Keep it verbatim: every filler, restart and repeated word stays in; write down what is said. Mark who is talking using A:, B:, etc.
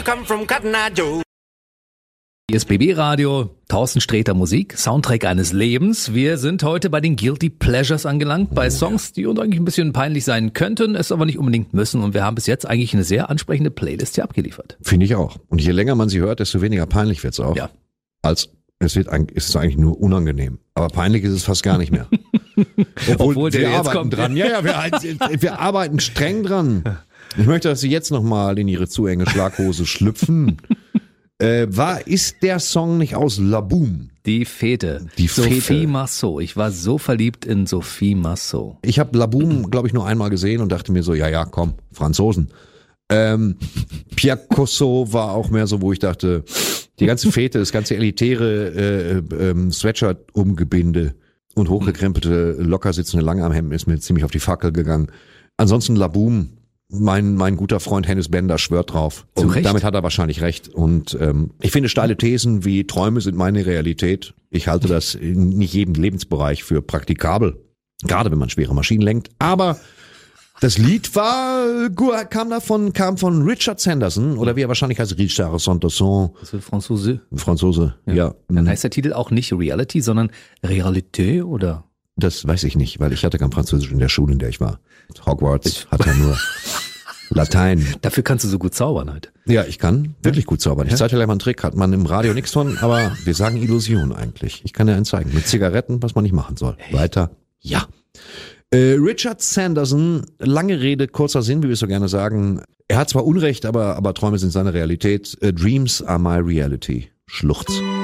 A: Come from Cotton Eye Joe.
B: Hier ist B B Radio, Thorsten Sträter Musik, Soundtrack eines Lebens. Wir sind heute bei den Guilty Pleasures angelangt, bei Songs, die uns eigentlich ein bisschen peinlich sein könnten, es aber nicht unbedingt müssen. Und wir haben bis jetzt eigentlich eine sehr ansprechende Playlist hier abgeliefert.
C: Finde ich auch. Und je länger man sie hört, desto weniger peinlich wird's auch.
B: Ja.
C: Als es wird eigentlich, es ist eigentlich nur unangenehm. Aber peinlich ist es fast gar nicht mehr. Obwohl,
B: Obwohl der
C: wir
B: jetzt
C: arbeiten
B: kommt.
C: dran. Ja, ja, wir, wir arbeiten streng dran. Ich möchte, dass Sie jetzt nochmal in Ihre zu enge Schlaghose schlüpfen. Äh, war, ist der Song nicht aus La Boom?
B: Die Fete.
C: Die
B: Sophie
C: Fete.
B: Marceau. Ich war so verliebt in Sophie Marceau.
C: Ich habe La Boom, glaube ich, nur einmal gesehen und dachte mir so, ja, ja, komm, Franzosen. Ähm, Pierre Cosso war auch mehr so, wo ich dachte, die ganze Fete, das ganze elitäre äh, ähm, Sweatshirt-Umgebinde und hochgekrempelte, locker sitzende Langarmhemden ist mir ziemlich auf die Fackel gegangen. Ansonsten La Boom, mein mein guter Freund Hennes Bender schwört drauf.
B: Zu
C: Und
B: Recht.
C: damit hat er wahrscheinlich recht. Und ähm, ich finde steile Thesen wie Träume sind meine Realität. Ich halte das in nicht jedem Lebensbereich für praktikabel. Gerade wenn man schwere Maschinen lenkt. Aber das Lied war, kam davon, kam von Richard Sanderson, oder wie er wahrscheinlich heißt, Richard Sanderson,
B: Das ist Franzose.
C: Franzose, ja.
B: Dann heißt der Titel auch nicht Reality, sondern Realité oder?
C: Das weiß ich nicht, weil ich hatte kein Französisch in der Schule, in der ich war. Hogwarts hat ja nur Latein.
B: Dafür kannst du so gut zaubern heute.
C: Ja, ich kann wirklich gut zaubern. Ich zeige dir gleich mal einen Trick, hat man im Radio nichts von, aber wir sagen Illusion eigentlich. Ich kann dir einen zeigen. Mit Zigaretten, was man nicht machen soll. Weiter, ja. Äh, Richard Sanderson, lange Rede, kurzer Sinn, wie wir es so gerne sagen. Er hat zwar Unrecht, aber, aber Träume sind seine Realität. Äh, Dreams are my reality. Schluchz.